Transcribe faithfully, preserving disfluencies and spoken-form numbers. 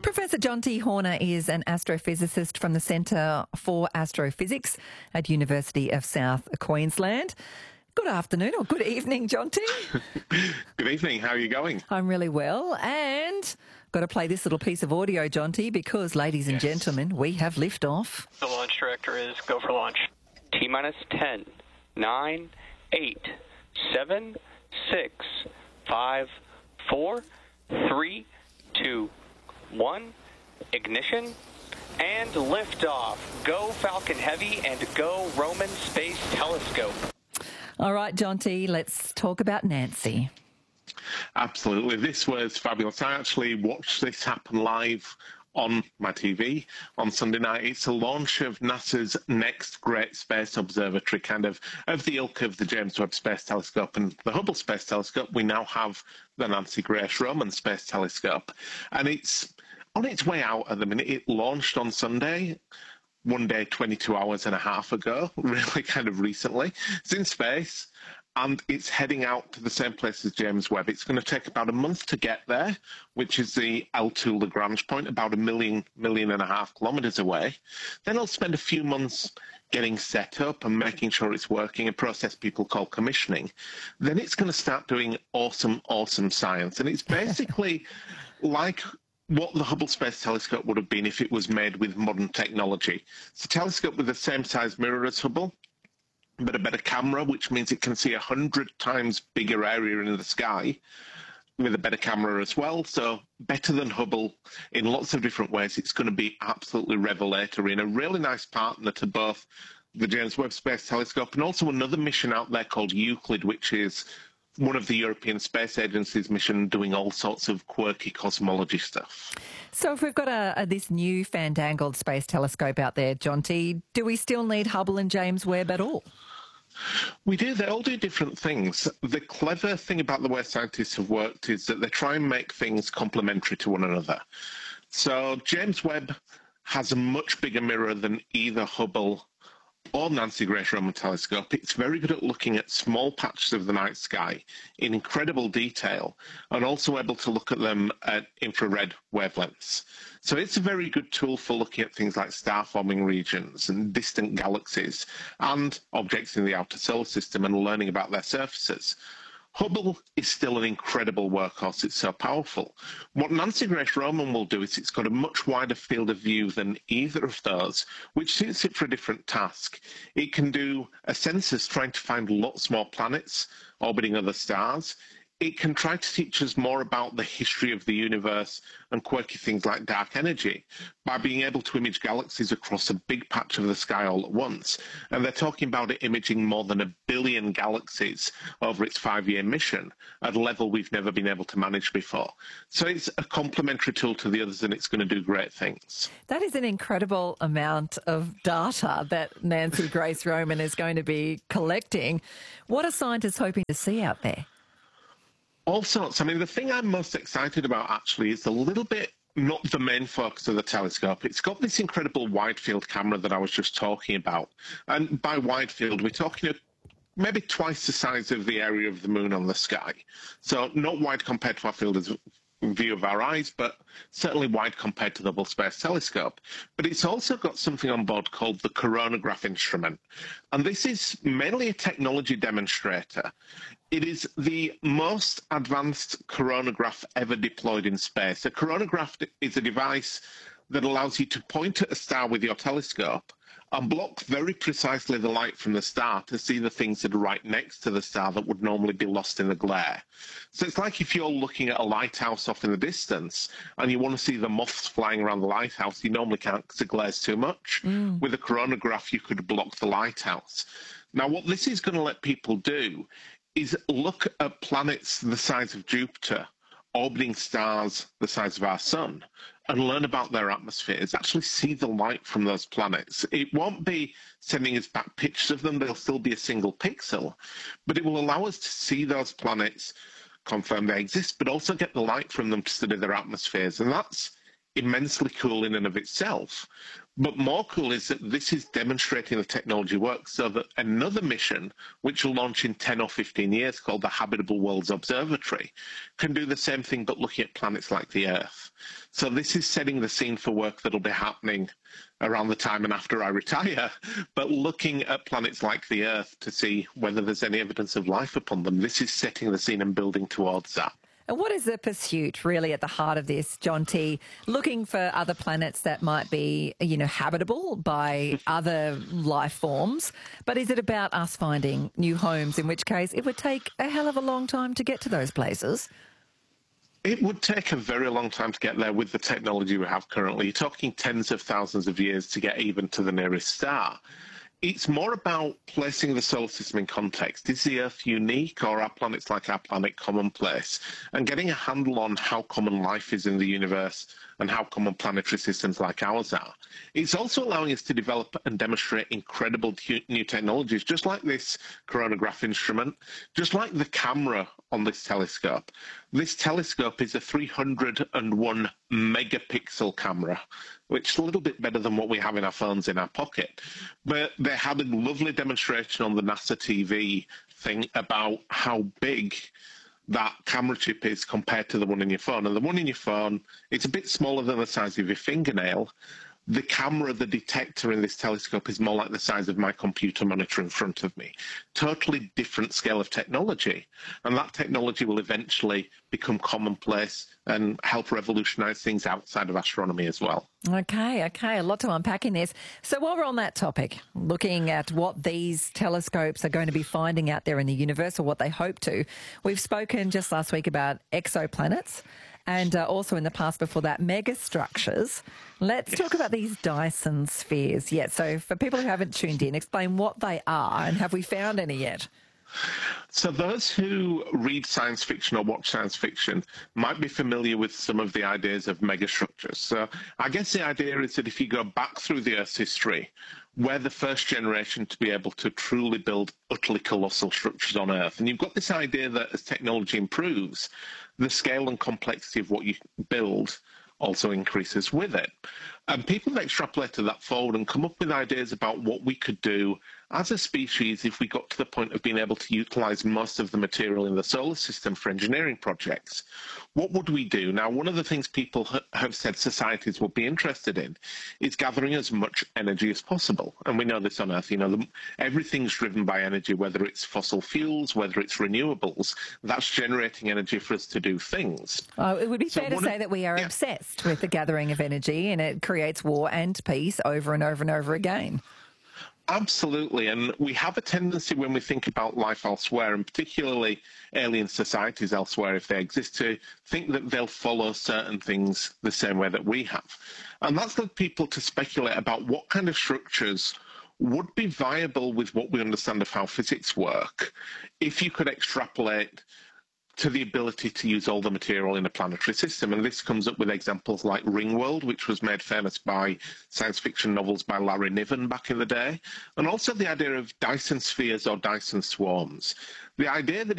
Professor John T. Horner is an astrophysicist from the Centre for Astrophysics at University of South Queensland. Good afternoon or good evening, John T. Good evening. How are you going? I'm really well, and got to play this little piece of audio, John T, because, ladies and Yes. gentlemen, we have liftoff. The launch director is go for launch. T minus ten, nine, eight, seven, six, five, four, three, two, one. Ignition and liftoff. Go Falcon Heavy and go Roman Space Telescope. All right, John T, let's talk about Nancy. Absolutely. This was fabulous. I actually watched this happen live on my T V on Sunday night. It's the launch of NASA's next great space observatory, kind of of the ilk of the James Webb Space Telescope and the Hubble Space Telescope. We now have the Nancy Grace Roman Space Telescope, and it's on its way out at the minute. It launched on Sunday, one day, twenty-two hours and a half ago, really kind of recently. It's in space, and it's heading out to the same place as James Webb. It's going to take about a month to get there, which is the L two Lagrange point, about a million, million and a half kilometres away. Then it'll spend a few months getting set up and making sure it's working, a process people call commissioning. Then it's going to start doing awesome, awesome science. And it's basically like what the Hubble Space Telescope would have been if it was made with modern technology. It's a telescope with the same size mirror as Hubble, but a better camera, which means it can see a hundred times bigger area in the sky with a better camera as well. So better than Hubble in lots of different ways. It's going to be absolutely revelatory and a really nice partner to both the James Webb Space Telescope and also another mission out there called Euclid, which is one of the European Space Agency's mission doing all sorts of quirky cosmology stuff. So if we've got a, a, this new fandangled space telescope out there, John T, do we still need Hubble and James Webb at all? We do. They all do different things. The clever thing about the way scientists have worked is that they try and make things complementary to one another. So James Webb has a much bigger mirror than either Hubble or Nancy Grace Roman Telescope. It's very good at looking at small patches of the night sky in incredible detail and also able to look at them at infrared wavelengths. So it's a very good tool for looking at things like star-forming regions and distant galaxies and objects in the outer solar system and learning about their surfaces. Hubble is still an incredible workhorse. It's so powerful. What Nancy Grace Roman will do is it's got a much wider field of view than either of those, which suits it for a different task. It can do a census trying to find lots more planets orbiting other stars. It can try to teach us more about the history of the universe and quirky things like dark energy by being able to image galaxies across a big patch of the sky all at once. And they're talking about it imaging more than a billion galaxies over its five-year mission at a level we've never been able to manage before. So it's a complementary tool to the others, and it's going to do great things. That is an incredible amount of data that Nancy Grace Roman is going to be collecting. What are scientists hoping to see out there? All sorts. I mean, the thing I'm most excited about actually is a little bit not the main focus of the telescope. It's got this incredible wide field camera that I was just talking about. And by wide field, we're talking maybe twice the size of the area of the moon on the sky. So not wide compared to our field of view of our eyes, but certainly wide compared to the Hubble Space Telescope. But it's also got something on board called the coronagraph instrument. And this is mainly a technology demonstrator. It is the most advanced coronagraph ever deployed in space. A coronagraph is a device that allows you to point at a star with your telescope and block very precisely the light from the star to see the things that are right next to the star that would normally be lost in the glare. So it's like if you're looking at a lighthouse off in the distance and you want to see the moths flying around the lighthouse, you normally can't because it glares too much. Mm. With a coronagraph, you could block the lighthouse. Now, what this is going to let people do is look at planets the size of Jupiter, orbiting stars the size of our sun, and learn about their atmospheres, actually see the light from those planets. It won't be sending us back pictures of them, they'll still be a single pixel, but it will allow us to see those planets, confirm they exist, but also get the light from them to study their atmospheres. And that's immensely cool in and of itself. But more cool is that this is demonstrating the technology works, so that another mission, which will launch in ten or fifteen years, called the Habitable Worlds Observatory, can do the same thing but looking at planets like the Earth. So this is setting the scene for work that'll be happening around the time and after I retire, but looking at planets like the Earth to see whether there's any evidence of life upon them. This is setting the scene and building towards that. And what is the pursuit really at the heart of this, John T? Looking for other planets that might be, you know, habitable by other life forms. But is it about us finding new homes, in which case it would take a hell of a long time to get to those places? It would take a very long time to get there with the technology we have currently. You're talking tens of thousands of years to get even to the nearest star. It's more about placing the solar system in context. Is the Earth unique, or are planets like our planet commonplace? And getting a handle on how common life is in the universe and how common planetary systems like ours are. It's also allowing us to develop and demonstrate incredible new technologies, just like this coronagraph instrument, just like the camera on this telescope. This telescope is a three hundred and one megapixel camera, which is a little bit better than what we have in our phones in our pocket. But they had a lovely demonstration on the NASA T V thing about how big that camera chip is compared to the one in your phone. And the one in your phone, it's a bit smaller than the size of your fingernail. The camera, the detector in this telescope is more like the size of my computer monitor in front of me. Totally different scale of technology. And that technology will eventually become commonplace and help revolutionize things outside of astronomy as well. Okay, okay, a lot to unpack in this. So while we're on that topic, looking at what these telescopes are going to be finding out there in the universe, or what they hope to, we've spoken just last week about exoplanets, and uh, also in the past before that, megastructures. Let's yes. talk about these Dyson spheres. Yeah, so for people who haven't tuned in, explain what they are, and have we found any yet? So those who read science fiction or watch science fiction might be familiar with some of the ideas of megastructures. So I guess the idea is that if you go back through the Earth's history, we're the first generation to be able to truly build utterly colossal structures on Earth. And you've got this idea that as technology improves, the scale and complexity of what you build also increases with it. And people have extrapolated that forward and come up with ideas about what we could do as a species if we got to the point of being able to utilize most of the material in the solar system for engineering projects. What would we do? Now, one of the things people ha- have said societies will be interested in is gathering as much energy as possible. And we know this on Earth, you know, the, everything's driven by energy, whether it's fossil fuels, whether it's renewables, that's generating energy for us to do things. Oh, it would be so fair to say of, that we are yeah. obsessed with the gathering of energy, and it creates war and peace over and over and over again. Absolutely. And we have a tendency when we think about life elsewhere, and particularly alien societies elsewhere, if they exist, to think that they'll follow certain things the same way that we have. And that's led people to speculate about what kind of structures would be viable with what we understand of how physics work if you could extrapolate to the ability to use all the material in a planetary system. And this comes up with examples like Ringworld, which was made famous by science fiction novels by Larry Niven back in the day, and also the idea of Dyson spheres or Dyson swarms. The idea that